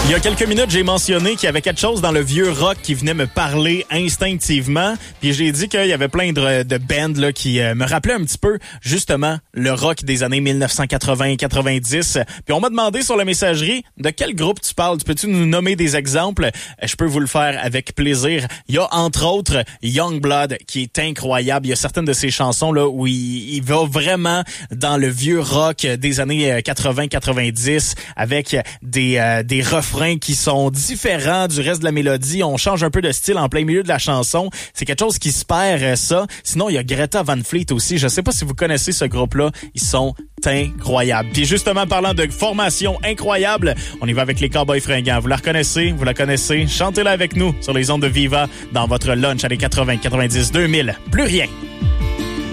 Il y a quelques minutes, j'ai mentionné qu'il y avait quelque chose dans le vieux rock qui venait me parler instinctivement. Puis j'ai dit qu'il y avait plein de bands là, qui me rappelaient un petit peu, justement, le rock des années 1980-90. Puis on m'a demandé sur la messagerie de quel groupe tu parles. Peux-tu nous nommer des exemples? Je peux vous le faire avec plaisir. Il y a entre autres Youngblood qui est incroyable. Il y a certaines de ses chansons là où il va vraiment dans le vieux rock des années 80-90 avec des refrains qui sont différents du reste de la mélodie. On change un peu de style en plein milieu de la chanson. C'est quelque chose qui se perd, ça. Sinon, il y a Greta Van Fleet aussi. Je sais pas si vous connaissez ce groupe-là. Ils sont incroyables. Puis justement, parlant de formation incroyable, on y va avec les Cowboys Fringants. Vous la reconnaissez? Vous la connaissez? Chantez-la avec nous sur les ondes de Viva dans votre lunch à les 80, 90, 2000. Plus rien.